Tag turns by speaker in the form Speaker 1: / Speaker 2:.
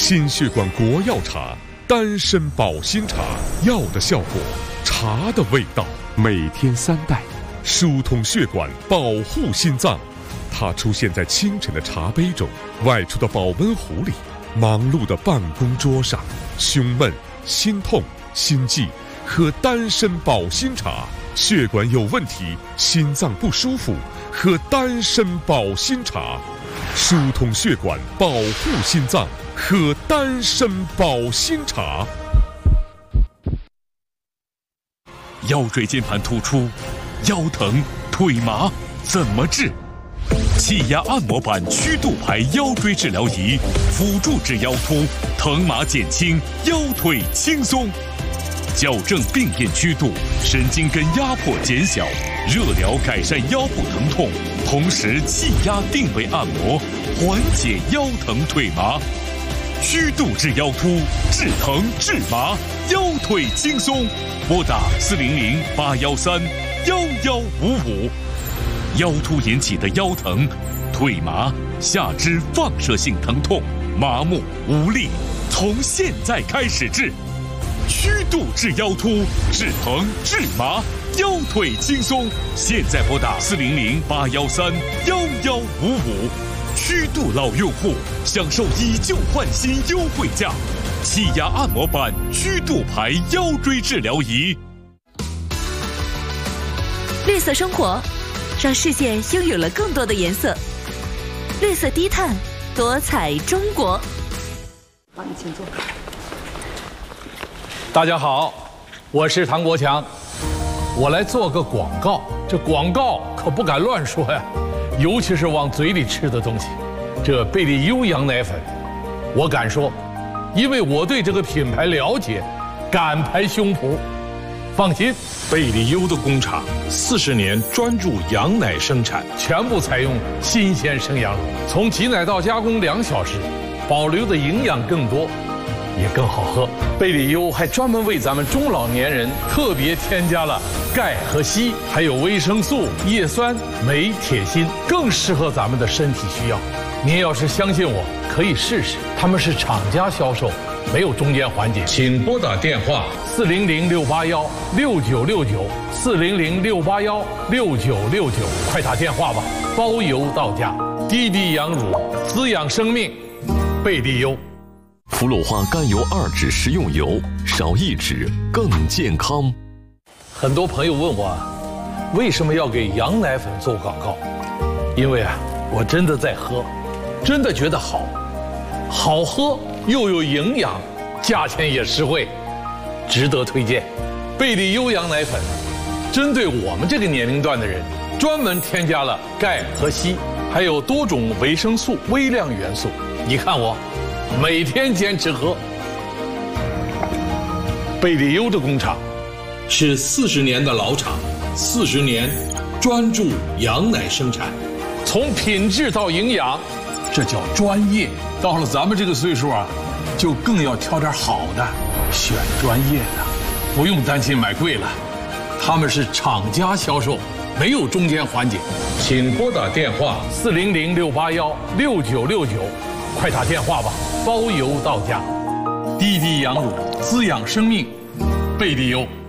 Speaker 1: 心血管国药茶，丹参保心茶，药的效果，茶的味道。每天3袋，疏通血管，保护心脏。它出现在清晨的茶杯中，外出的保温壶里，忙碌的办公桌上。胸闷、心痛、心悸，喝丹参保心茶。血管有问题，心脏不舒服，喝丹参保心茶。疏通血管，保护心脏，喝丹参保心茶。
Speaker 2: 腰椎间盘突出、腰疼、腿麻怎么治？气压按摩板曲度牌腰椎治疗仪，辅助治腰突，疼麻减轻，腰腿轻松。矫正病变曲度，神经根压迫减小，热疗改善腰部疼痛，同时气压定位按摩，缓解腰疼腿麻。曲度治腰突，治疼治麻，腰腿轻松。拨打400-813-1155。腰突引起的腰疼、腿麻、下肢放射性疼痛、麻木无力，从现在开始治。曲度治腰突，治疼治麻，腰腿轻松。现在拨打400-813-1155。曲度老用户享受以旧换新优惠价，气压按摩板曲度牌腰椎治疗仪。
Speaker 3: 绿色生活，让世界拥有了更多的颜色。绿色低碳，多彩中国。
Speaker 4: 好，你请坐。
Speaker 5: 大家好，我是唐国强，我来做个广告。这广告可不敢乱说呀，尤其是往嘴里吃的东西。这贝利优羊奶粉，我敢说，因为我对这个品牌了解，敢拍胸脯。放心，
Speaker 6: 贝利优的工厂40年专注羊奶生产，
Speaker 5: 全部采用新鲜生羊乳，从挤奶到加工2小时，保留的营养更多，也更好喝。贝利优还专门为咱们中老年人特别添加了钙和硒，还有维生素、叶酸、镁、铁、锌，更适合咱们的身体需要。您要是相信我，可以试试。他们是厂家销售，没有中间环节。
Speaker 6: 请拨打电话
Speaker 5: 400-681-6969，400-681-6969，快打电话吧，包邮到家。滴滴羊乳，滋养生命，贝利优。
Speaker 7: 氟鲁化甘油2酯食用油，少1酯更健康。
Speaker 5: 很多朋友问我，为什么要给羊奶粉做广告？因为我真的在喝，真的觉得好喝又有营养，价钱也实惠，值得推荐。贝利优羊奶粉针对我们这个年龄段的人，专门添加了钙和硒，还有多种维生素、微量元素。你看我每天坚持喝。贝利优的工厂
Speaker 6: 是40年的老厂，40年专注羊奶生产，
Speaker 5: 从品质到营养，这叫专业。到了咱们这个岁数就更要挑点好的，选专业的，不用担心买贵了。他们是厂家销售，没有中间环节。
Speaker 6: 请拨打电话
Speaker 5: 400-681-6969，快打电话吧，包邮到家。滴滴羊乳，滋养生命，贝利优。